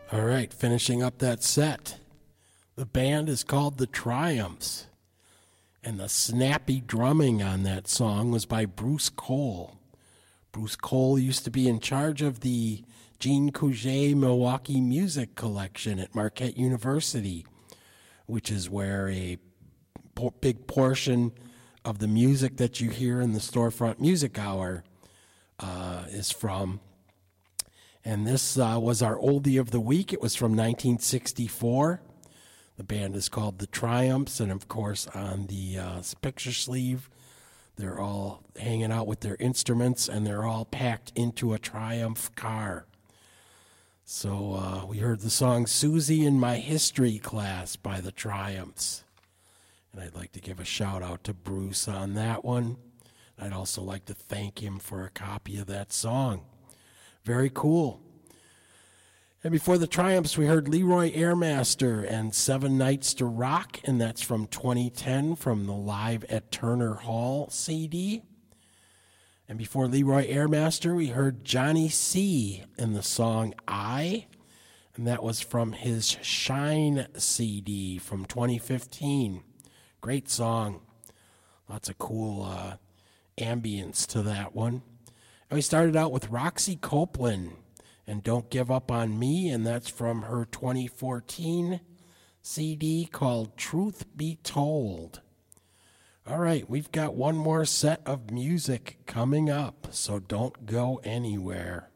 All right, finishing up that set. The band is called The Triumphs, and the snappy drumming on that song was by Bruce Cole. Bruce Cole used to be in charge of the Gene Couget Milwaukee Music Collection at Marquette University, which is where a big portion of the music that you hear in the Storefront Music Hour is from. And this was our oldie of the week. It was from 1964. The band is called The Triumphs, and of course on the picture sleeve, they're all hanging out with their instruments, and they're all packed into a Triumph car. So we heard the song Susie in My History Class by The Triumphs. And I'd like to give a shout out to Bruce on that one. I'd also like to thank him for a copy of that song. Very cool. And before the Triumphs, we heard Leroy Airmaster and 7 Nights to Rock, and that's from 2010 from the Live at Turner Hall CD. And before Leroy Airmaster, we heard Johnny C. in the song I, and that was from his Shine CD from 2015. Great song. Lots of cool ambience to that one. And we started out with Roxy Copeland and Don't Give Up on Me, and that's from her 2014 CD called Truth Be Told. All right, we've got one more set of music coming up, so don't go anywhere.